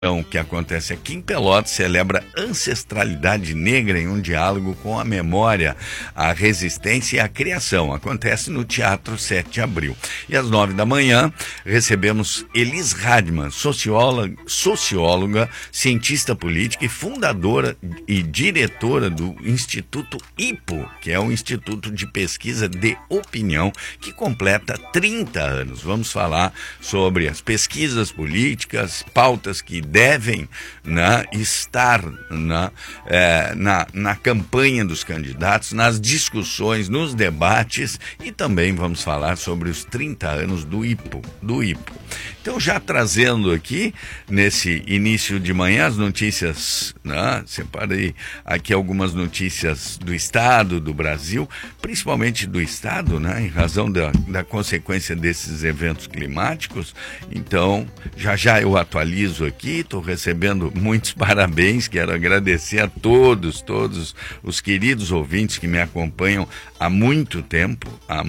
Que acontece aqui em Pelotas celebra ancestralidade negra em um diálogo com a memória, a resistência e a criação. Acontece no Teatro 7 de Abril. E às 9 da manhã recebemos Elis Radman, socióloga, cientista política e fundadora e diretora do Instituto IPO, que é o Instituto de Pesquisa de Opinião, que completa 30 anos. Vamos falar sobre as pesquisas políticas, pautas que devem, né, estar na campanha dos candidatos, nas discussões, nos debates, e também vamos falar sobre os 30 anos do IPO. Então, já trazendo aqui, nesse início de manhã, as notícias, né, separei aqui algumas notícias do Estado, do Brasil, principalmente do Estado, né, em razão da consequência desses eventos climáticos. Então, já eu atualizo aqui. Estou recebendo muitos parabéns, quero agradecer a todos os queridos ouvintes que me acompanham há muito tempo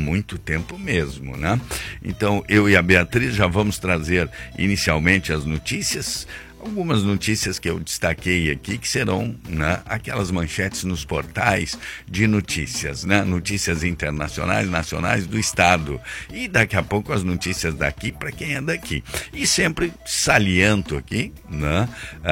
mesmo, né? Então, eu e a Beatriz já vamos trazer inicialmente as notícias. Algumas notícias que eu destaquei aqui, que serão, né, aquelas manchetes nos portais de notícias, né? Notícias internacionais, nacionais do Estado. E daqui a pouco as notícias daqui para quem é daqui. E sempre saliento aqui, né,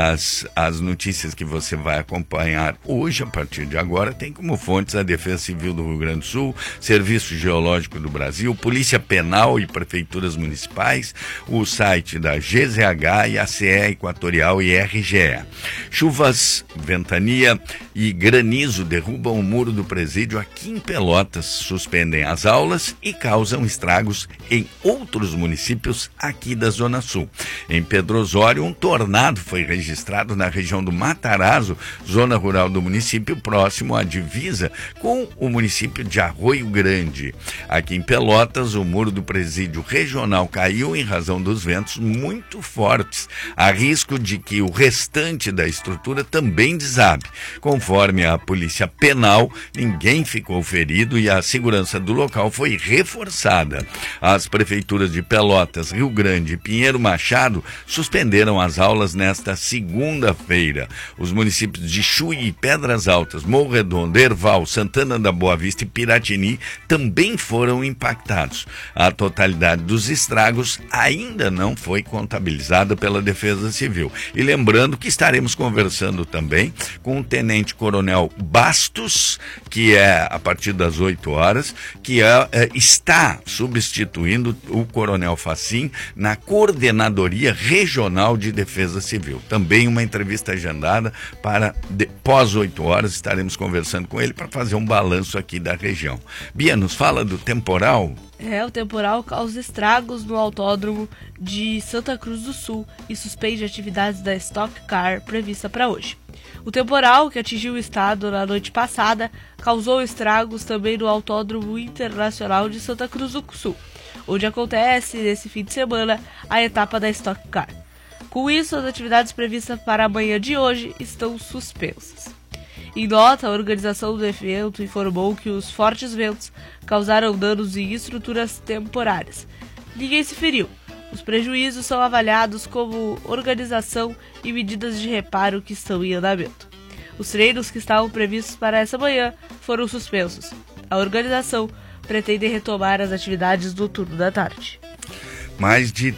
as notícias que você vai acompanhar hoje, a partir de agora, tem como fontes a Defesa Civil do Rio Grande do Sul, Serviço Geológico do Brasil, Polícia Penal e Prefeituras Municipais, o site da GZH e a CE Equatorial e RGE. Chuvas, ventania e granizo derrubam o muro do presídio aqui em Pelotas, suspendem as aulas e causam estragos em outros municípios aqui da Zona Sul. Em Pedro Osório, um tornado foi registrado na região do Matarazzo, zona rural do município, próximo à divisa com o município de Arroio Grande. Aqui em Pelotas, o muro do presídio regional caiu em razão dos ventos muito fortes. Há risco de que o restante da estrutura também desabe. Conforme a Polícia Penal, ninguém ficou ferido e a segurança do local foi reforçada. As prefeituras de Pelotas, Rio Grande e Pinheiro Machado suspenderam as aulas nesta segunda-feira. Os municípios de Chuí e Pedras Altas, Morro Redondo, Erval, Santana da Boa Vista e Piratini também foram impactados. A totalidade dos estragos ainda não foi contabilizada pela Defesa Civil. E lembrando que estaremos conversando também com o Tenente Coronel Bastos, que é a partir das 8 horas, que está substituindo o Coronel Facim na Coordenadoria Regional de Defesa Civil. Também uma entrevista agendada para pós 8 horas, estaremos conversando com ele para fazer um balanço aqui da região. Bia, nos fala do temporal. O temporal causa estragos no autódromo de Santa Cruz do Sul e suspende atividades da Stock Car prevista para hoje. O temporal, que atingiu o estado na noite passada, causou estragos também no Autódromo Internacional de Santa Cruz do Sul, onde acontece, nesse fim de semana, a etapa da Stock Car. Com isso, as atividades previstas para amanhã de hoje estão suspensas. Em nota, a organização do evento informou que os fortes ventos causaram danos em estruturas temporárias. Ninguém se feriu. Os prejuízos são avaliados como organização e medidas de reparo que estão em andamento. Os treinos que estavam previstos para essa manhã foram suspensos. A organização pretende retomar as atividades no turno da tarde. Mais de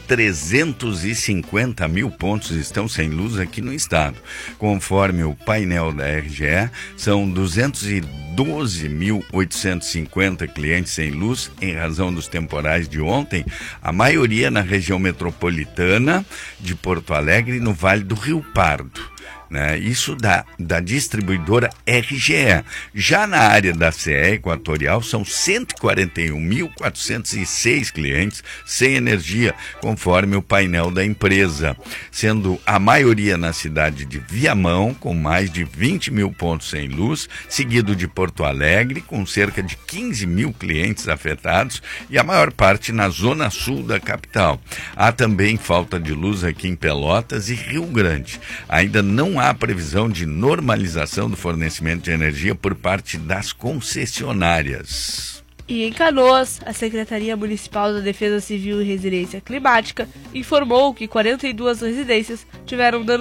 350 mil pontos estão sem luz aqui no estado. Conforme o painel da RGE, são 212.850 clientes sem luz em razão dos temporais de ontem, a maioria na região metropolitana de Porto Alegre e no Vale do Rio Pardo. Isso da distribuidora RGE. Já na área da CE Equatorial, são 141.406 clientes sem energia, conforme o painel da empresa, sendo a maioria na cidade de Viamão, com mais de 20 mil pontos sem luz, seguido de Porto Alegre, com cerca de 15 mil clientes afetados, e a maior parte na zona sul da capital. Há também falta de luz aqui em Pelotas e Rio Grande. Ainda não há previsão de normalização do fornecimento de energia por parte das concessionárias. E em Canoas, a Secretaria Municipal da Defesa Civil e Resiliência Climática informou que 42 residências tiveram danos